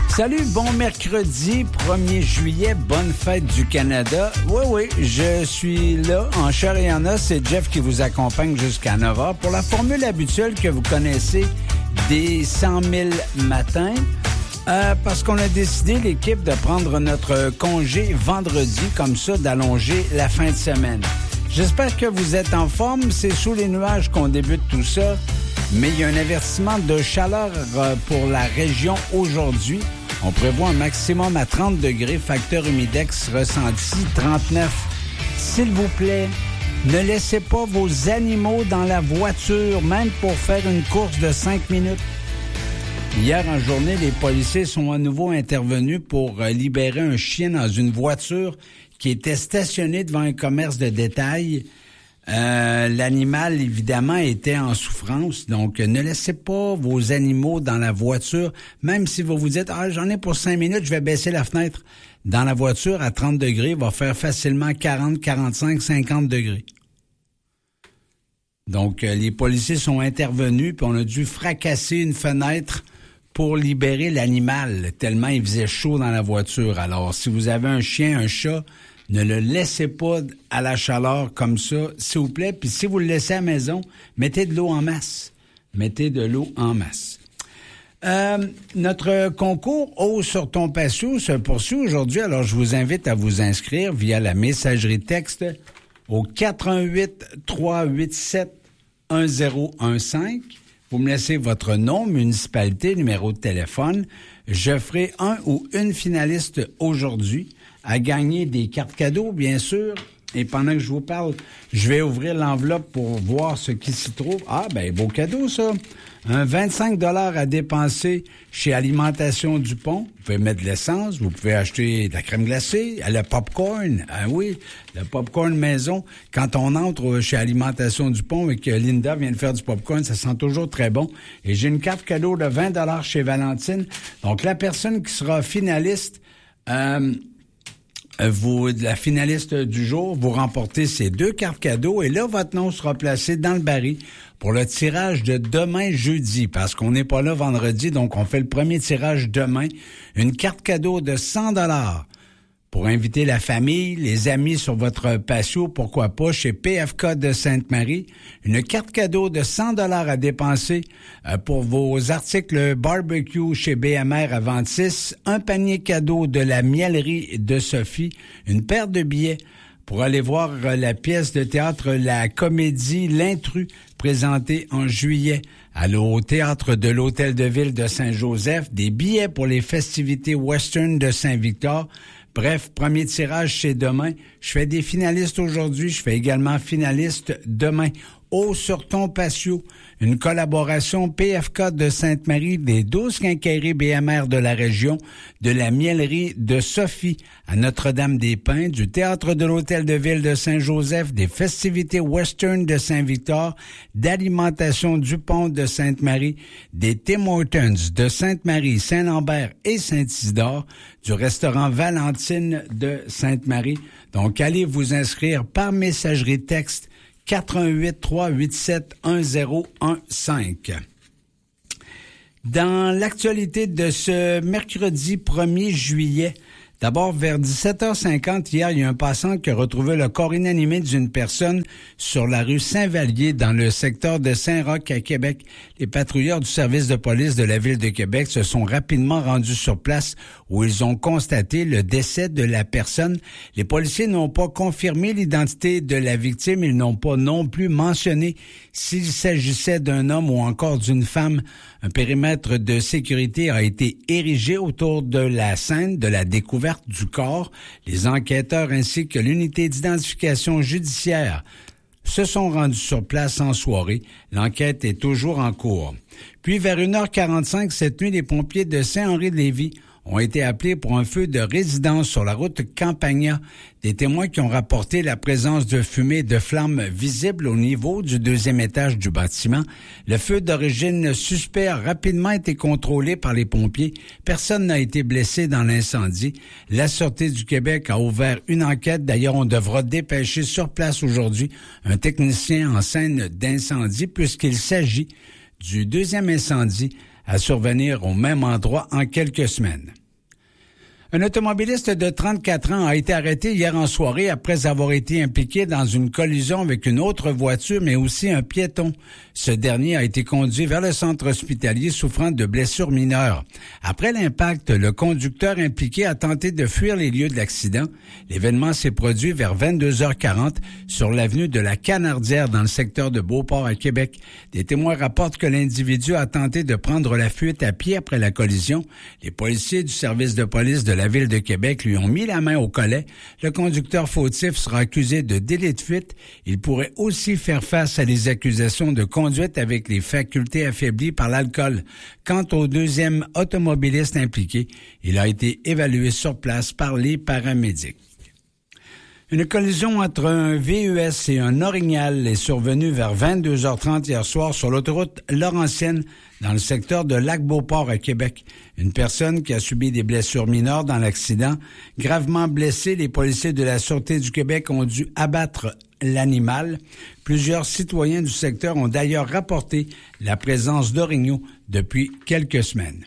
Salut, bon mercredi 1er juillet, bonne fête du Canada. Oui, je suis là, en chair et en os, c'est Jeff qui vous accompagne jusqu'à 9h pour la formule habituelle que vous connaissez des 100 000 matins. Parce qu'on a décidé, l'équipe, de prendre notre congé vendredi, comme ça, d'allonger la fin de semaine. J'espère que vous êtes en forme, c'est sous les nuages qu'on débute tout ça, mais il y a un avertissement de chaleur pour la région aujourd'hui. On prévoit un maximum à 30 degrés, facteur humidex ressenti 39. S'il vous plaît, ne laissez pas vos animaux dans la voiture, même pour faire une course de 5 minutes. Hier en journée, les policiers sont à nouveau intervenus pour libérer un chien dans une voiture qui était stationnée devant un commerce de détail. L'animal, évidemment, était en souffrance. Donc, ne laissez pas vos animaux dans la voiture, même si vous vous dites « Ah, j'en ai pour 5 minutes, je vais baisser la fenêtre. » Dans la voiture, à 30 degrés, il va faire facilement 40, 45, 50 degrés. Donc, les policiers sont intervenus, puis on a dû fracasser une fenêtre pour libérer l'animal, tellement il faisait chaud dans la voiture. Alors, si vous avez un chien, un chat, ne le laissez pas à la chaleur comme ça, s'il vous plaît. Puis si vous le laissez à la maison, mettez de l'eau en masse. Mettez de l'eau en masse. Notre concours Eau sur ton patio se poursuit aujourd'hui. Alors, je vous invite à vous inscrire via la messagerie texte au 418-387-1015. Vous me laissez votre nom, municipalité, numéro de téléphone. Je ferai un ou une finaliste aujourd'hui à gagner des cartes cadeaux, bien sûr. Et pendant que je vous parle, je vais ouvrir l'enveloppe pour voir ce qui s'y trouve. Ah, ben, beau cadeau, ça. Un 25 $ à dépenser chez Alimentation Dupont. Vous pouvez mettre de l'essence, vous pouvez acheter de la crème glacée, le popcorn. Ah oui, le popcorn maison. Quand on entre chez Alimentation Dupont et que Linda vient de faire du popcorn, ça sent toujours très bon. Et j'ai une carte cadeau de 20 $ chez Valentine. Donc, la personne qui sera finaliste, la finaliste du jour, vous remportez ces 2 cartes cadeaux et là, votre nom sera placé dans le baril pour le tirage de demain jeudi, parce qu'on n'est pas là vendredi, donc on fait le premier tirage demain. Une carte cadeau de 100 $ pour inviter la famille, les amis sur votre patio, pourquoi pas, chez PFK de Sainte-Marie. Une carte cadeau de 100 $ à dépenser pour vos articles barbecue chez BMR à Ventis. Un panier cadeau de la Mielerie de Sophie. Une paire de billets pour aller voir la pièce de théâtre La Comédie L'Intrus, présentée en juillet au théâtre de l'Hôtel de Ville de Saint-Joseph. Des billets pour les festivités western de Saint-Victor. Bref, premier tirage, c'est demain. Je fais des finalistes aujourd'hui. Je fais également finaliste demain. Eau sur ton patio, une collaboration PFK de Sainte-Marie, des 12 quincailleries BMR de la région, de la Mielerie de Sophie à Notre-Dame-des-Pins, du Théâtre de l'Hôtel de Ville de Saint-Joseph, des festivités western de Saint-Victor, d'Alimentation Dupont de Sainte-Marie, des Tim Hortons de Sainte-Marie, Saint-Lambert et Saint-Isidore, du restaurant Valentine de Sainte-Marie. Donc, allez vous inscrire par messagerie texte 418-387-1015. Dans l'actualité de ce mercredi 1er juillet, d'abord, vers 17h50, hier, il y a un passant qui a retrouvé le corps inanimé d'une personne sur la rue Saint-Vallier, dans le secteur de Saint-Roch à Québec. Les patrouilleurs du service de police de la Ville de Québec se sont rapidement rendus sur place où ils ont constaté le décès de la personne. Les policiers n'ont pas confirmé l'identité de la victime. Ils n'ont pas non plus mentionné s'il s'agissait d'un homme ou encore d'une femme. Un périmètre de sécurité a été érigé autour de la scène de la découverte du corps. Les enquêteurs ainsi que l'unité d'identification judiciaire se sont rendus sur place en soirée. L'enquête est toujours en cours. Puis vers 1h45 cette nuit, les pompiers de Saint-Henri-de-Lévis ont été appelés pour un feu de résidence sur la route Campagna. Des témoins qui ont rapporté la présence de fumée et de flammes visibles au niveau du 2e étage du bâtiment. Le feu d'origine suspect a rapidement été contrôlé par les pompiers. Personne n'a été blessé dans l'incendie. La Sûreté du Québec a ouvert une enquête. D'ailleurs, on devra dépêcher sur place aujourd'hui un technicien en scène d'incendie puisqu'il s'agit du 2e incendie à survenir au même endroit en quelques semaines. Un automobiliste de 34 ans a été arrêté hier en soirée après avoir été impliqué dans une collision avec une autre voiture, mais aussi un piéton. Ce dernier a été conduit vers le centre hospitalier souffrant de blessures mineures. Après l'impact, le conducteur impliqué a tenté de fuir les lieux de l'accident. L'événement s'est produit vers 22h40 sur l'avenue de la Canardière dans le secteur de Beauport à Québec. Des témoins rapportent que l'individu a tenté de prendre la fuite à pied après la collision. Les policiers du service de police de la Ville de Québec lui ont mis la main au collet. Le conducteur fautif sera accusé de délit de fuite. Il pourrait aussi faire face à des accusations de conduite avec les facultés affaiblies par l'alcool. Quant au deuxième automobiliste impliqué, il a été évalué sur place par les paramédics. Une collision entre un VUS et un Orignal est survenue vers 22h30 hier soir sur l'autoroute Laurentienne dans le secteur de Lac-Beauport à Québec. Une personne qui a subi des blessures mineures dans l'accident. Gravement blessée, les policiers de la Sûreté du Québec ont dû abattre l'animal. Plusieurs citoyens du secteur ont d'ailleurs rapporté la présence d'orignaux depuis quelques semaines.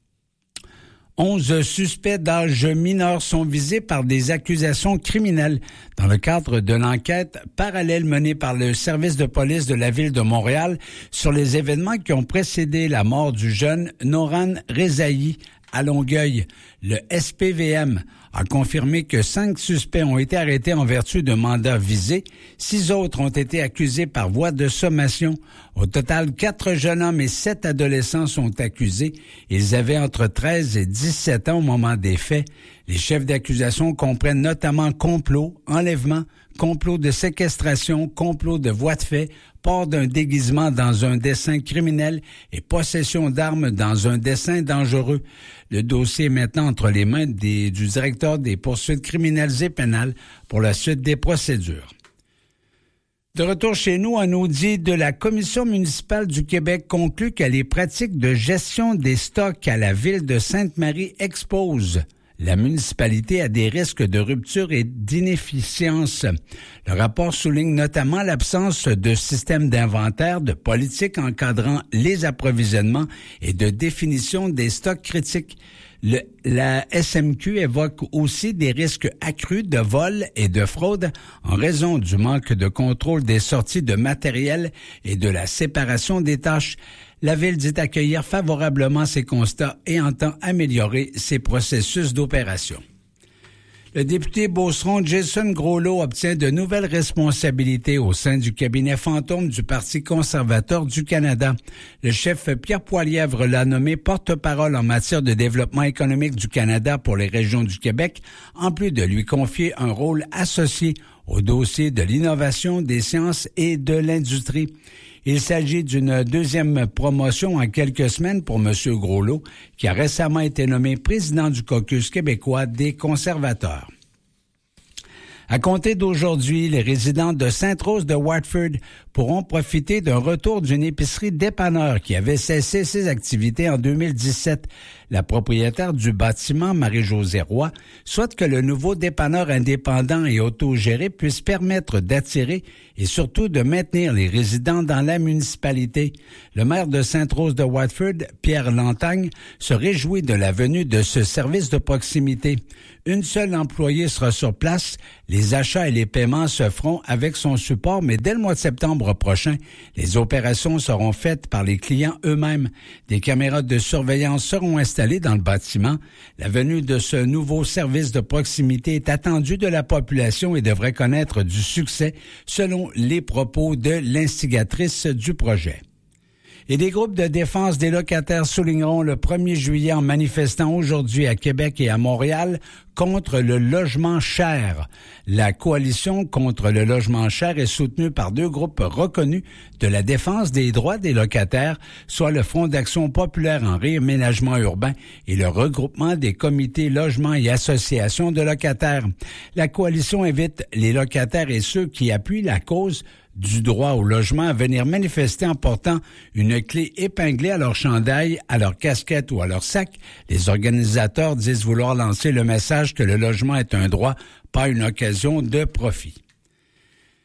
11 suspects d'âge mineur sont visés par des accusations criminelles dans le cadre de l'enquête parallèle menée par le service de police de la Ville de Montréal sur les événements qui ont précédé la mort du jeune Noran Rezaï à Longueuil. Le SPVM a confirmé que 5 suspects ont été arrêtés en vertu de mandats visés. 6 autres ont été accusés par voie de sommation. Au total, 4 jeunes hommes et 7 adolescents sont accusés. Ils avaient entre 13 et 17 ans au moment des faits. Les chefs d'accusation comprennent notamment complot, enlèvement, complot de séquestration, complot de voie de fait, port d'un déguisement dans un dessein criminel et possession d'armes dans un dessein dangereux. Le dossier est maintenant entre les mains du directeur des poursuites criminelles et pénales pour la suite des procédures. De retour chez nous, un audit de la Commission municipale du Québec conclut que les pratiques de gestion des stocks à la ville de Sainte-Marie exposent la municipalité a des risques de rupture et d'inefficience. Le rapport souligne notamment l'absence de système d'inventaire, de politique encadrant les approvisionnements et de définition des stocks critiques. La SMQ évoque aussi des risques accrus de vol et de fraude en raison du manque de contrôle des sorties de matériel et de la séparation des tâches. La Ville dit accueillir favorablement ces constats et entend améliorer ses processus d'opération. Le député beauceron Jason Groslot obtient de nouvelles responsabilités au sein du cabinet fantôme du Parti conservateur du Canada. Le chef Pierre Poilievre l'a nommé porte-parole en matière de développement économique du Canada pour les régions du Québec, en plus de lui confier un rôle associé au dossier de l'innovation, des sciences et de l'industrie. Il s'agit d'une deuxième promotion en quelques semaines pour M. Groslot, qui a récemment été nommé président du caucus québécois des conservateurs. À compter d'aujourd'hui, les résidents de Sainte-Rose de Watford pourront profiter d'un retour d'une épicerie dépanneur qui avait cessé ses activités en 2017. La propriétaire du bâtiment, Marie-Josée Roy, souhaite que le nouveau dépanneur indépendant et autogéré puisse permettre d'attirer et surtout de maintenir les résidents dans la municipalité. Le maire de Sainte-Rose de Watford, Pierre Lantagne, se réjouit de la venue de ce service de proximité. Une seule employée sera sur place. Les achats et les paiements se feront avec son support, mais dès le mois de septembre prochain, les opérations seront faites par les clients eux-mêmes. Des caméras de surveillance seront installées dans le bâtiment. La venue de ce nouveau service de proximité est attendue de la population et devrait connaître du succès, selon les propos de l'instigatrice du projet. Et des groupes de défense des locataires souligneront le 1er juillet en manifestant aujourd'hui à Québec et à Montréal contre le logement cher. La coalition contre le logement cher est soutenue par 2 groupes reconnus de la défense des droits des locataires, soit le Fonds d'action populaire en réaménagement urbain et le regroupement des comités logements et associations de locataires. La coalition invite les locataires et ceux qui appuient la cause du droit au logement à venir manifester en portant une clé épinglée à leur chandail, à leur casquette ou à leur sac. Les organisateurs disent vouloir lancer le message que le logement est un droit, pas une occasion de profit.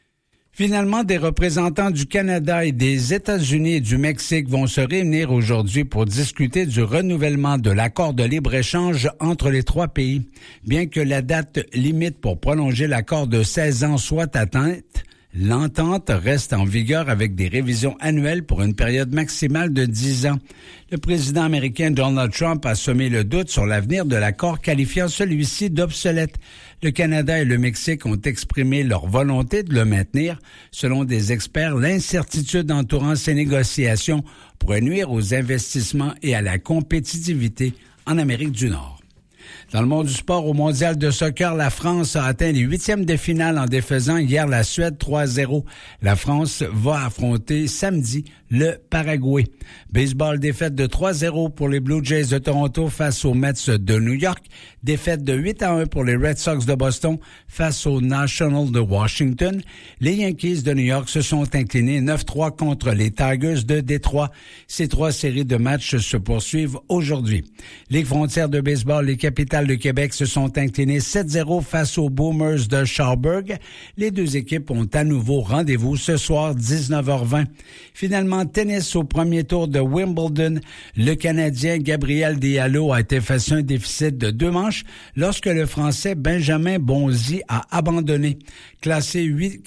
Finalement, des représentants du Canada et des États-Unis et du Mexique vont se réunir aujourd'hui pour discuter du renouvellement de l'accord de libre-échange entre les trois pays. Bien que la date limite pour prolonger l'accord de 16 ans soit atteinte, l'entente reste en vigueur avec des révisions annuelles pour une période maximale de 10 ans. Le président américain Donald Trump a semé le doute sur l'avenir de l'accord, qualifiant celui-ci d'obsolète. Le Canada et le Mexique ont exprimé leur volonté de le maintenir. Selon des experts, l'incertitude entourant ces négociations pourrait nuire aux investissements et à la compétitivité en Amérique du Nord. Dans le monde du sport, au mondial de soccer, la France a atteint les huitièmes de finale en défaisant hier la Suède 3-0. La France va affronter samedi le Paraguay. Baseball, défaite de 3-0 pour les Blue Jays de Toronto face aux Mets de New York. Défaite de 8-1 pour les Red Sox de Boston face aux Nationals de Washington. Les Yankees de New York se sont inclinés 9-3 contre les Tigers de Détroit. Ces trois séries de matchs se poursuivent aujourd'hui. Ligue frontière de baseball, les Capitales de Québec se sont inclinées 7-0 face aux Boomers de Sherbrooke. Les deux équipes ont à nouveau rendez-vous ce soir 19h20. Finalement, tennis au premier tour de Wimbledon. Le Canadien Gabriel Diallo a été face à un déficit de 2 manches lorsque le Français Benjamin Bonzi a abandonné. Classé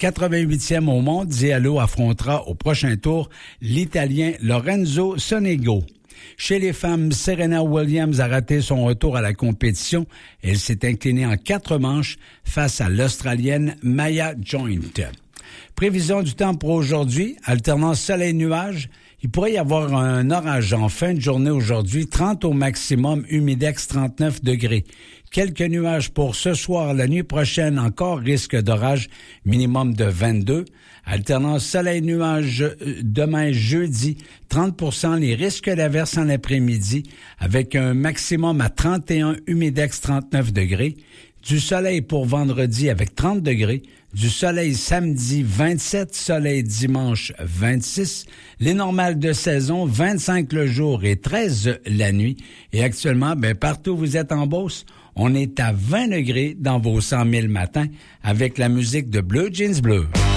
88e au monde, Diallo affrontera au prochain tour l'Italien Lorenzo Sonego. Chez les femmes, Serena Williams a raté son retour à la compétition. Elle s'est inclinée en 4 manches face à l'Australienne Maya Joint. Prévision du temps pour aujourd'hui, alternance soleil-nuage. Il pourrait y avoir un orage en fin de journée aujourd'hui, 30 au maximum, humidex 39 degrés. Quelques nuages pour ce soir, la nuit prochaine, encore risque d'orage, minimum de 22. Alternance soleil-nuage demain jeudi, 30%, les risques d'averse en après-midi, avec un maximum à 31, humidex 39 degrés. Du soleil pour vendredi avec 30 degrés. Du soleil samedi 27, soleil dimanche 26. Les normales de saison 25 le jour et 13 la nuit. Et actuellement, partout où vous êtes en Beauce, on est à 20 degrés dans vos 100 000 matins avec la musique de Blue Jeans Bleu.